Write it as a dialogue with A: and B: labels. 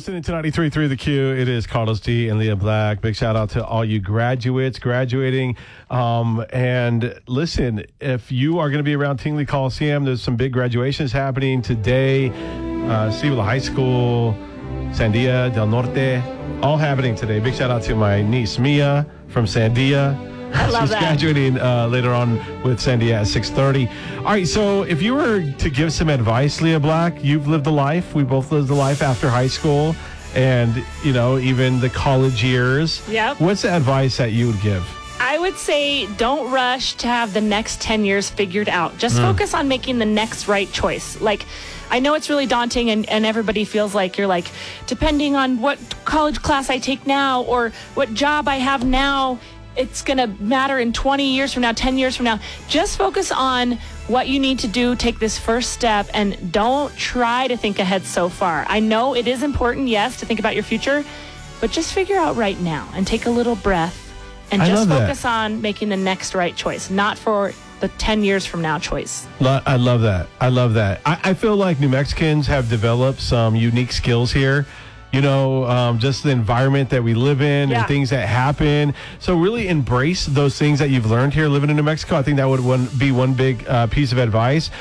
A: listening to 93.3 The Q. It is Carlos D and Leah Black. Big shout out to all you graduates graduating. And listen, if you are going to be around Tingley Coliseum, there's some big graduations happening today. Cibola High School, Sandia del Norte, all happening today. Big shout out to my niece Mia from Sandia.
B: I love
A: She's
B: that.
A: graduating later on with Sandia at 6:30. All right, so if you were to give some advice, Leah Black, you've lived a life. We both lived a life after high school and, you know, even the college years.
B: Yep.
A: What's the advice that you would give?
B: I would say don't rush to have the next 10 years figured out. Just focus on making the next right choice. Like, I know it's really daunting and everybody feels like you're like, depending on what college class I take now or what job I have now, it's going to matter in 20 years from now, 10 years from now. Just focus on what you need to do. Take this first step and don't try to think ahead so far. I know it is important, yes, to think about your future, but just figure out right now and take a little breath and just focus on making the next right choice, not for the 10 years from now choice.
A: I love that. I love that. I feel like New Mexicans have developed some unique skills here. You know, just the environment that we live in and things that happen. So really embrace those things that you've learned here living in New Mexico. I think that would be one big piece of advice.